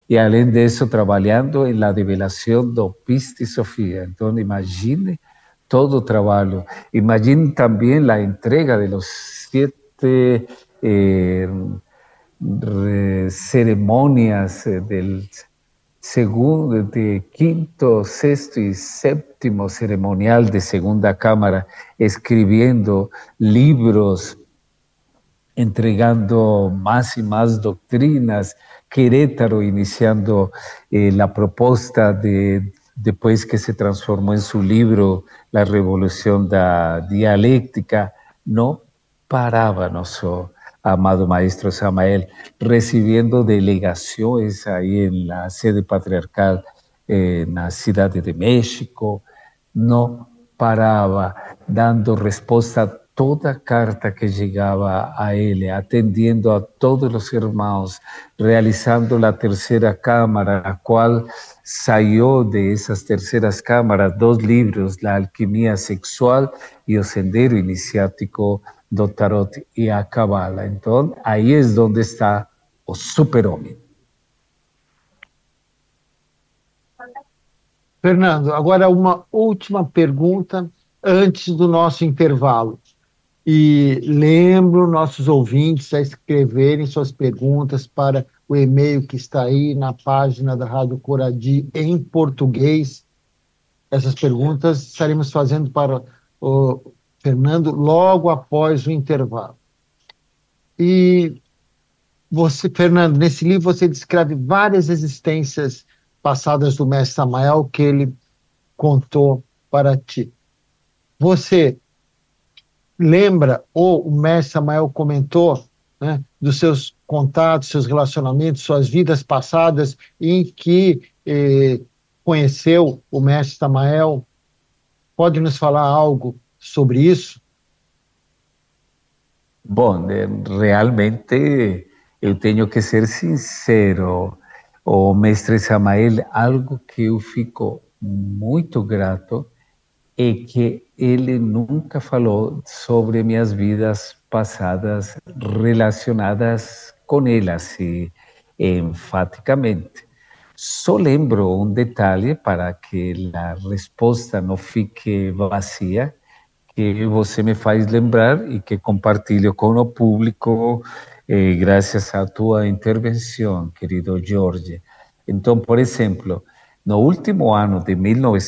e além disso trabalhando em la develação do Pista e Sofia. Então imagine todo o trabalho. Imagine também a entrega de los 7 eh, ceremonias del segundo, de quinto, sexto y séptimo ceremonial de Segunda Cámara, escribiendo libros, entregando más y más doctrinas, Querétaro iniciando la propuesta después que se transformó en su libro La Revolución da Dialéctica, no paraba nuestro amado Maestro Samael, recibiendo delegaciones ahí en la sede patriarcal en la Ciudad de México, no paraba dando respuesta a toda carta que llegaba a él, atendiendo a todos los hermanos, realizando la tercera cámara, la cual salió de esas terceras cámaras 2 libros, La Alquimia Sexual y El Sendero Iniciático do Tarot y a Cabala. Entonces, ahí es donde está o super-homem. Fernando, agora uma última pergunta antes do nosso intervalo. E lembro nossos ouvintes a escreverem suas perguntas para o e-mail que está aí na página da Rádio Coradi em português. Essas perguntas estaremos fazendo para o Fernando logo após o intervalo. E você, Fernando, nesse livro você descreve várias existências passadas do Mestre Samael que ele contou para ti. Você lembra, ou o Mestre Samael comentou, né, dos seus contatos, seus relacionamentos, suas vidas passadas em que conheceu o Mestre Samael? Pode nos falar algo sobre isso? Bom, realmente eu tenho que ser sincero, o Mestre Samael, algo que eu fico muito grato é que ele nunca falou sobre minhas vidas passadas relacionadas com ele, assim, enfaticamente. Só lembro um detalhe para que a resposta não fique vazia, que você me faz lembrar e que compartilho com o público graças à tua intervenção, querido Jorge. Então, por exemplo, no último ano de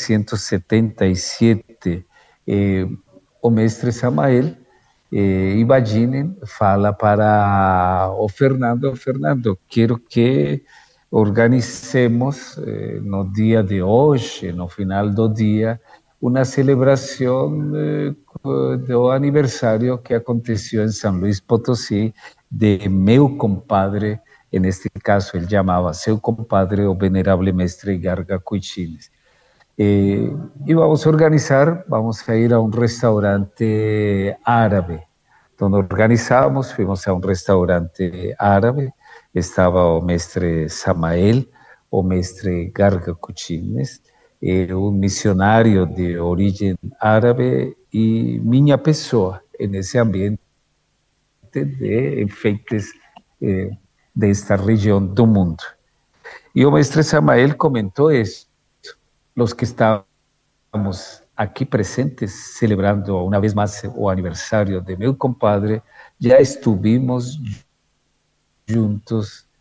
1977, o Mestre Samael, imaginem, fala para o Fernando, quero que organicemos no dia de hoje, no final do dia, uma celebração do aniversário que aconteceu em São Luís Potosí de meu compadre, neste caso ele chamava seu compadre, o venerável mestre Garga Cuichines. E vamos organizar, vamos a ir a um restaurante árabe. Então organizamos, fomos a um restaurante árabe, estava o mestre Samael, o mestre Garga Cuichines, um missionário de origem árabe e minha pessoa nesse ambiente de enfeites desta região do mundo. E o mestre Samael comentou isso. Os que estávamos aqui presentes, celebrando uma vez mais o aniversário de meu compadre, já estivemos juntos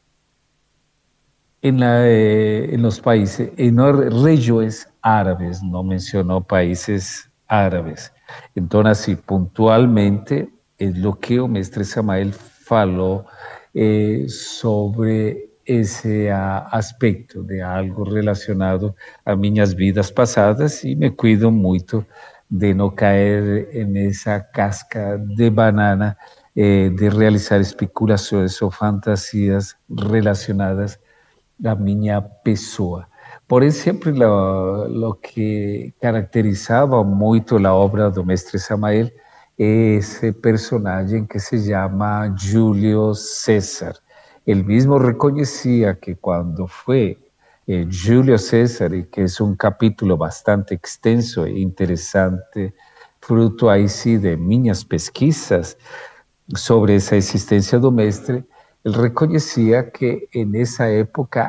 en los países, en regiões árabes, não mencionou países árabes. Então, assim, pontualmente, é o que o mestre Samael falou sobre esse aspecto de algo relacionado a minhas vidas passadas e me cuido muito de não cair nessa casca de banana de realizar especulações ou fantasias relacionadas a minha pessoa. Porém, sempre o que caracterizava muito a obra do mestre Samael é esse personagem que se chama Júlio César. Ele mesmo reconhecia que quando foi Júlio César, e que é um capítulo bastante extenso e interessante, fruto aí sim de minhas pesquisas sobre essa existência do mestre, ele reconhecia que nessa época